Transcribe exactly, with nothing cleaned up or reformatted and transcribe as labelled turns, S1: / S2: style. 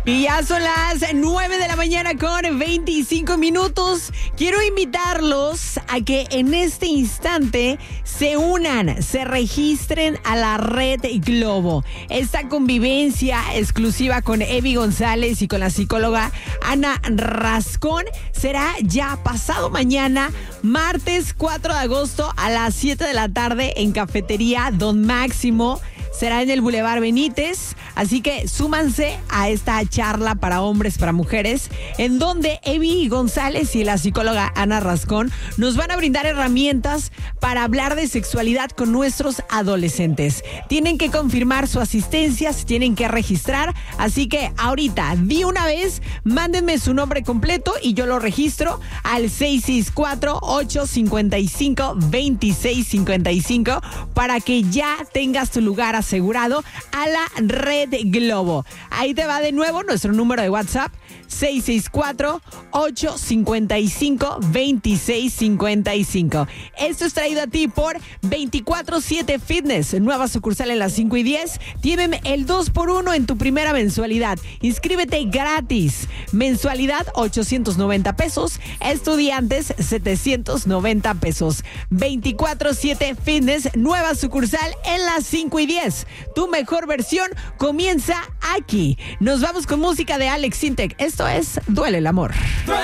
S1: Y ya son las nueve de la mañana con veinticinco minutos. Quiero invitarlos a que en este instante se unan, se registren a la Red Globo. Esta convivencia exclusiva con Evi González y con la psicóloga Ana Rascón será ya pasado mañana, martes cuatro de agosto a las siete de la tarde en Cafetería Don Máximo. Será en el Boulevard Benítez, así que súmanse a esta charla para hombres, para mujeres, en donde Evi González y la psicóloga Ana Rascón nos van a brindar herramientas para hablar de sexualidad con nuestros adolescentes. Tienen que confirmar su asistencia, se tienen que registrar, así que ahorita, de una vez, mándenme su nombre completo y yo lo registro al seis seis cuatro, ocho cinco cinco, dos seis cinco cinco para que ya tengas tu lugar asegurado a la Red Globo. Ahí te va de nuevo nuestro número de WhatsApp, seis seis cuatro, ocho cinco cinco, dos seis cinco cinco. Esto es traído a ti por veinticuatro siete Fitness, nueva sucursal en las cinco y diez. Tienen el dos por uno en tu primera mensualidad. Inscríbete gratis. Mensualidad ochocientos noventa pesos, estudiantes setecientos noventa pesos. veinticuatro siete Fitness, nueva sucursal en las cinco y diez. Tu mejor versión comienza aquí. Nos vamos con música de Alex Sintek. Esto es Duele el Amor.